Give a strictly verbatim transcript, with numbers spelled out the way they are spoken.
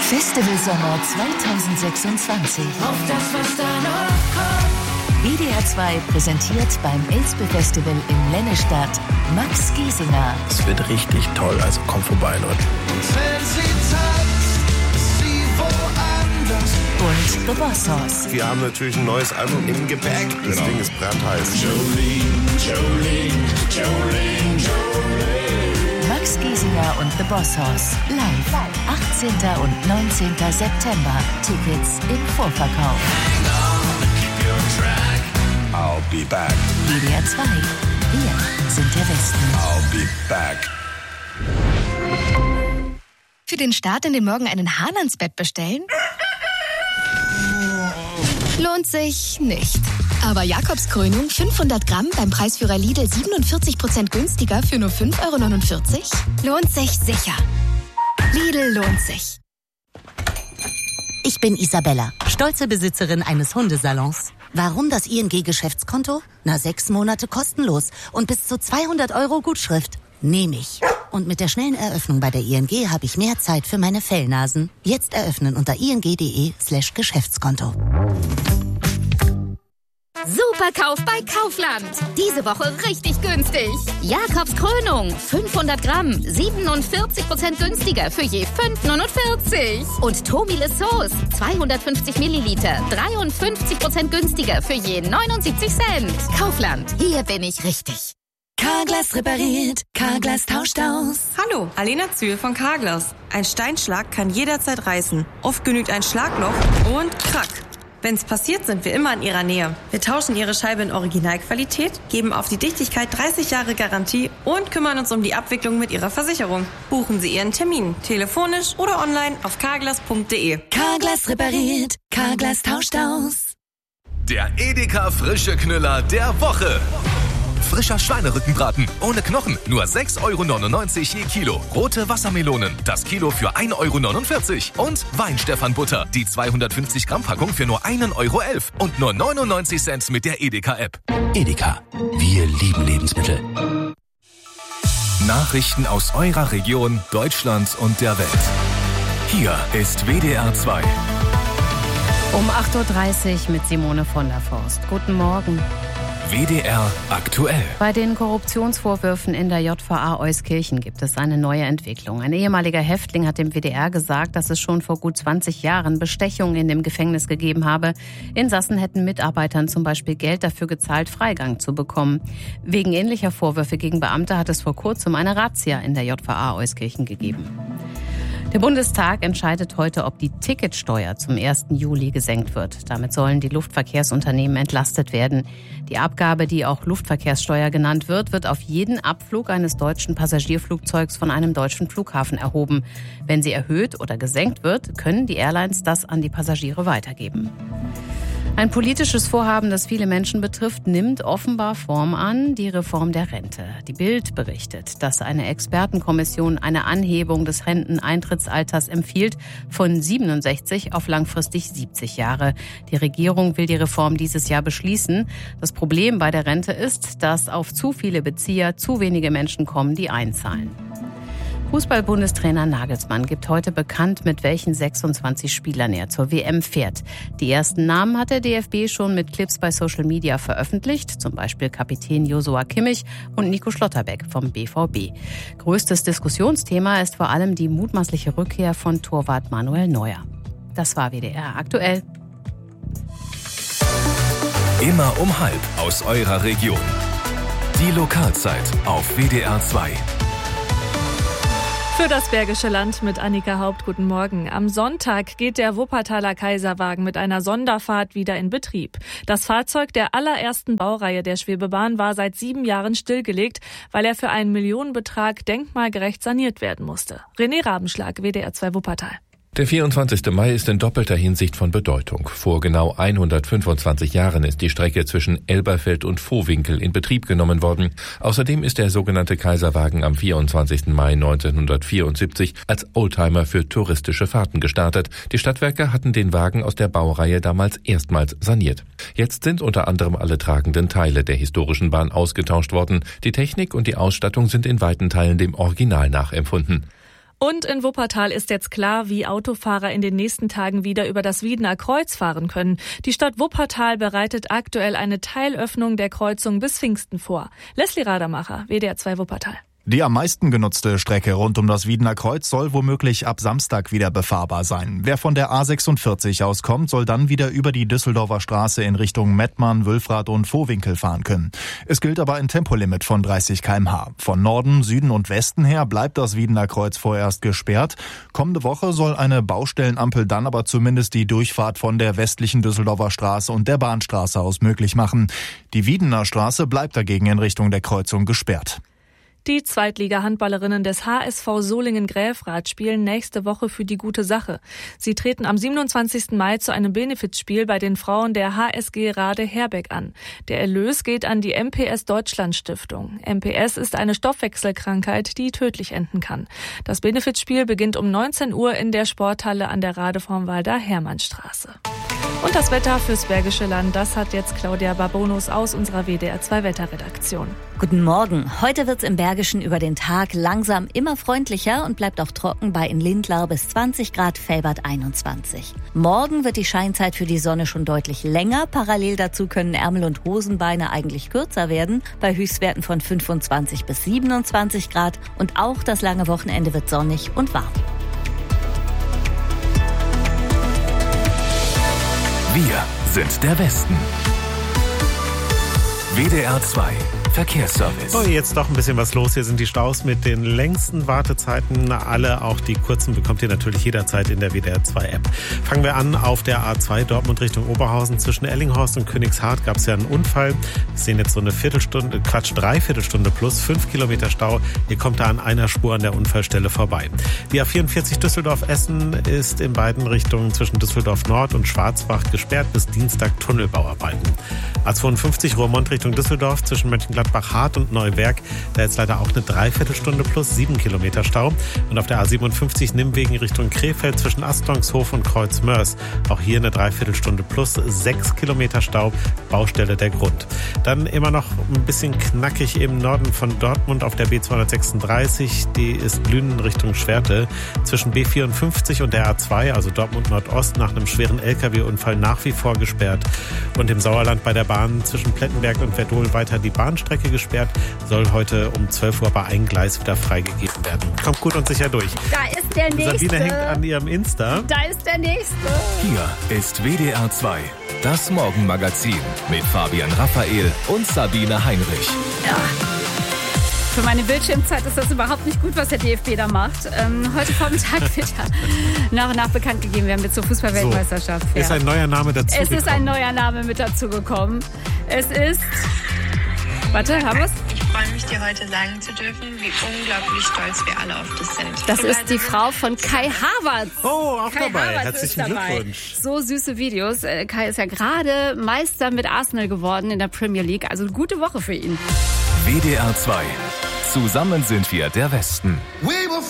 Festivalsommer zwanzig sechsundzwanzig. Auf das, was da noch kommt. W D R zwei präsentiert beim Elspe Festival in Lennestadt Max Giesinger. Es wird richtig toll, also komm vorbei, Leute. Wenn sie tanzt, ist sie woanders. Und The Boss Hoss. Wir haben natürlich ein neues Album im Gepäck. Das genau. Ding ist brandheiß. Jolene, Jolene, Jolene, Jolene. Max Giesinger und The Boss Hoss. Live. achtzehnten und neunzehnten September. Tickets im Vorverkauf. Hang on, keep your track. I'll be back. W D R zwei. Wir sind der Westen. I'll be back. Für den Start in den Morgen einen Hahn ans Bett bestellen? Lohnt sich nicht. Aber Jakobskrönung fünfhundert Gramm beim Preisführer Lidl siebenundvierzig Prozent günstiger für nur fünf Euro neunundvierzig? Lohnt sich sicher. Lidl lohnt sich. Ich bin Isabella, stolze Besitzerin eines Hundesalons. Warum das I N G-Geschäftskonto? Na, sechs Monate kostenlos und bis zu zweihundert Euro Gutschrift. Nehme ich. Und mit der schnellen Eröffnung bei der I N G habe ich mehr Zeit für meine Fellnasen. Jetzt eröffnen unter ing.de slash Geschäftskonto. Superkauf bei Kaufland. Diese Woche richtig günstig. Jakobs Krönung, fünfhundert Gramm, siebenundvierzig Prozent günstiger für je fünf Euro neunundvierzig. Und Tomile Sauce, zweihundertfünfzig Milliliter, dreiundfünfzig Prozent günstiger für je neunundsiebzig Cent. Kaufland, hier bin ich richtig. Carglass repariert, Carglass tauscht aus. Hallo, Alena Zühl von Carglass. Ein Steinschlag kann jederzeit reißen. Oft genügt ein Schlagloch und krack. Wenn's passiert, sind wir immer in Ihrer Nähe. Wir tauschen Ihre Scheibe in Originalqualität, geben auf die Dichtigkeit dreißig Jahre Garantie und kümmern uns um die Abwicklung mit Ihrer Versicherung. Buchen Sie Ihren Termin, telefonisch oder online auf carglass punkt de. Carglass repariert, Carglass tauscht aus. Der Edeka Frische Knüller der Woche. Frischer Schweinerückenbraten ohne Knochen, nur sechs Euro neunundneunzig je Kilo. Rote Wassermelonen, das Kilo für ein Euro neunundvierzig. Und Weinstephan-Butter, die zweihundertfünfzig Gramm Packung für nur ein Euro elf. Und nur neunundneunzig Cent mit der Edeka-App. Edeka, wir lieben Lebensmittel. Nachrichten aus eurer Region, Deutschland und der Welt. Hier ist W D R zwei. Um acht Uhr dreißig mit Simone von der Forst. Guten Morgen. W D R aktuell. Bei den Korruptionsvorwürfen in der J V A Euskirchen gibt es eine neue Entwicklung. Ein ehemaliger Häftling hat dem W D R gesagt, dass es schon vor gut zwanzig Jahren Bestechungen in dem Gefängnis gegeben habe. Insassen hätten Mitarbeitern zum Beispiel Geld dafür gezahlt, Freigang zu bekommen. Wegen ähnlicher Vorwürfe gegen Beamte hat es vor kurzem eine Razzia in der J V A Euskirchen gegeben. Der Bundestag entscheidet heute, ob die Ticketsteuer zum ersten Juli gesenkt wird. Damit sollen die Luftverkehrsunternehmen entlastet werden. Die Abgabe, die auch Luftverkehrssteuer genannt wird, wird auf jeden Abflug eines deutschen Passagierflugzeugs von einem deutschen Flughafen erhoben. Wenn sie erhöht oder gesenkt wird, können die Airlines das an die Passagiere weitergeben. Ein politisches Vorhaben, das viele Menschen betrifft, nimmt offenbar Form an, die Reform der Rente. Die Bild berichtet, dass eine Expertenkommission eine Anhebung des Renteneintrittsalters empfiehlt von siebenundsechzig auf langfristig siebzig Jahre. Die Regierung will die Reform dieses Jahr beschließen. Das Problem bei der Rente ist, dass auf zu viele Bezieher zu wenige Menschen kommen, die einzahlen. Fußball-Bundestrainer Nagelsmann gibt heute bekannt, mit welchen sechsundzwanzig Spielern er zur W M fährt. Die ersten Namen hat der D F B schon mit Clips bei Social Media veröffentlicht, zum Beispiel Kapitän Joshua Kimmich und Nico Schlotterbeck vom B V B. Größtes Diskussionsthema ist vor allem die mutmaßliche Rückkehr von Torwart Manuel Neuer. Das war W D R aktuell. Immer um halb aus eurer Region. Die Lokalzeit auf W D R zwei. Für das Bergische Land mit Annika Haupt, guten Morgen. Am Sonntag geht der Wuppertaler Kaiserwagen mit einer Sonderfahrt wieder in Betrieb. Das Fahrzeug der allerersten Baureihe der Schwebebahn war seit sieben Jahren stillgelegt, weil er für einen Millionenbetrag denkmalgerecht saniert werden musste. René Rabenschlag, W D R zwei Wuppertal. Der vierundzwanzigste Mai ist in doppelter Hinsicht von Bedeutung. Vor genau hundertfünfundzwanzig Jahren ist die Strecke zwischen Elberfeld und Vohwinkel in Betrieb genommen worden. Außerdem ist der sogenannte Kaiserwagen am vierundzwanzigsten Mai neunzehnhundertvierundsiebzig als Oldtimer für touristische Fahrten gestartet. Die Stadtwerke hatten den Wagen aus der Baureihe damals erstmals saniert. Jetzt sind unter anderem alle tragenden Teile der historischen Bahn ausgetauscht worden. Die Technik und die Ausstattung sind in weiten Teilen dem Original nachempfunden. Und in Wuppertal ist jetzt klar, wie Autofahrer in den nächsten Tagen wieder über das Wiedener Kreuz fahren können. Die Stadt Wuppertal bereitet aktuell eine Teilöffnung der Kreuzung bis Pfingsten vor. Leslie Radermacher, W D R zwei Wuppertal. Die am meisten genutzte Strecke rund um das Wiedener Kreuz soll womöglich ab Samstag wieder befahrbar sein. Wer von der A sechsundvierzig aus kommt, soll dann wieder über die Düsseldorfer Straße in Richtung Mettmann, Wülfrath und Vohwinkel fahren können. Es gilt aber ein Tempolimit von dreißig Kilometer pro Stunde. Von Norden, Süden und Westen her bleibt das Wiedener Kreuz vorerst gesperrt. Kommende Woche soll eine Baustellenampel dann aber zumindest die Durchfahrt von der westlichen Düsseldorfer Straße und der Bahnstraße aus möglich machen. Die Wiedener Straße bleibt dagegen in Richtung der Kreuzung gesperrt. Die Zweitliga-Handballerinnen des H S V Solingen-Gräfrath spielen nächste Woche für die gute Sache. Sie treten am siebenundzwanzigsten Mai zu einem Benefizspiel bei den Frauen der H S G Rade-Herbeck an. Der Erlös geht an die M P S Deutschland Stiftung. M P S ist eine Stoffwechselkrankheit, die tödlich enden kann. Das Benefizspiel beginnt um neunzehn Uhr in der Sporthalle an der Radevormwalder Hermannstraße. Und das Wetter fürs Bergische Land, das hat jetzt Claudia Babonus aus unserer W D R zwei Wetterredaktion. Guten Morgen. Heute wird's im Bergischen über den Tag langsam immer freundlicher und bleibt auch trocken bei in Lindlar bis zwanzig Grad, Velbert einundzwanzig. Morgen wird die Scheinzeit für die Sonne schon deutlich länger. Parallel dazu können Ärmel und Hosenbeine eigentlich kürzer werden, bei Höchstwerten von fünfundzwanzig bis siebenundzwanzig Grad. Und auch das lange Wochenende wird sonnig und warm. Wir sind der Westen. W D R zwei Verkehrsservice. Oh, jetzt doch ein bisschen was los. Hier sind die Staus mit den längsten Wartezeiten. Alle, auch die kurzen, bekommt ihr natürlich jederzeit in der W D R zwei App. Fangen wir an auf der A zwei Dortmund Richtung Oberhausen. Zwischen Ellinghorst und Königshardt gab es ja einen Unfall. Wir sehen jetzt so eine Viertelstunde, Quatsch, Dreiviertelstunde plus fünf Kilometer Stau. Ihr kommt da an einer Spur an der Unfallstelle vorbei. Die A vierundvierzig Düsseldorf-Essen ist in beiden Richtungen zwischen Düsseldorf Nord und Schwarzbach gesperrt bis Dienstag Tunnelbauarbeiten. A zweiundfünfzig Roermond Richtung Düsseldorf zwischen Mönchengladbach Hart und Neuwerk. Da ist leider auch eine Dreiviertelstunde plus sieben Kilometer Stau. Und auf der A siebenundfünfzig Nimwegen Richtung Krefeld zwischen Astongshof und Kreuzmörs. Auch hier eine Dreiviertelstunde plus sechs Kilometer Stau. Baustelle der Grund. Dann immer noch ein bisschen knackig im Norden von Dortmund auf der B zweihundertsechsunddreißig. Die ist Lünen Richtung Schwerte. Zwischen B vierundfünfzig und der A zwei, also Dortmund Nordost, nach einem schweren L K W-Unfall nach wie vor gesperrt. Und im Sauerland bei der Bahn zwischen Plettenberg und Werdohl weiter die Bahnstrecke gesperrt, soll heute um zwölf Uhr bei ein Gleis wieder freigegeben werden. Kommt gut und sicher durch. Da ist der Nächste. Sabine hängt an ihrem Insta. Da ist der Nächste. Hier ist W D R zwei, das Morgenmagazin mit Fabian Raphael und Sabine Heinrich. Ja. Für meine Bildschirmzeit ist das überhaupt nicht gut, was der D F B da macht. Ähm, heute Vormittag wird ja nach und nach bekannt gegeben. Wir haben jetzt zur Fußball-Weltmeisterschaft. So, ist ja. ein neuer Name dazugekommen. Es ist ein neuer Name mit dazugekommen. Es ist... Warte, haben wir es? Ich freue mich, dir heute sagen zu dürfen, wie unglaublich stolz wir alle auf dich sind. Das ist die Frau von Kai Havertz. Oh, auch Kai dabei. Havertz Herzlichen ist dabei. Glückwunsch. So süße Videos. Kai ist ja gerade Meister mit Arsenal geworden in der Premier League. Also gute Woche für ihn. W D R zwei. Zusammen sind wir der Westen.